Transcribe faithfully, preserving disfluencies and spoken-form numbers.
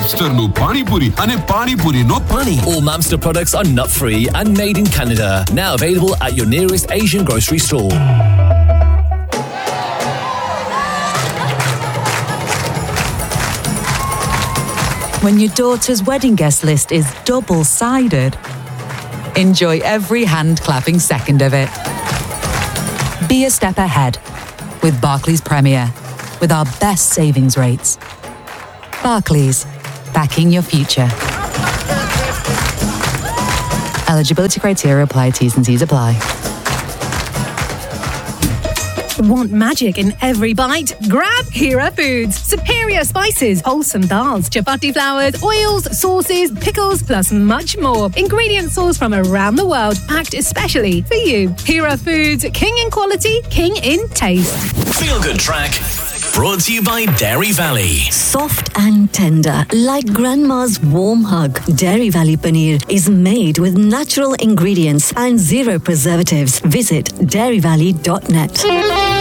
Mamster no Pani Puri and Pani Puri no Pani. All Mamster products are nut-free and made in Canada. Now available at your nearest Asian grocery store. When your daughter's wedding guest list is double-sided, enjoy every hand-clapping second of it. Be a step ahead with Barclays Premier, with our best savings rates. Barclays, backing your future. Eligibility criteria apply, T's and C's apply. Want magic in every bite? Grab Hira Foods. Superior spices, wholesome dals, chapati flours, oils, sauces, pickles, plus much more. Ingredients sourced from around the world, packed especially for you. Hira Foods, king in quality, king in taste. Feel Good Track, brought to you by Dairy Valley. Soft and tender, like grandma's warm hug. Dairy Valley Paneer is made with natural ingredients and zero preservatives. Visit dairy valley dot net.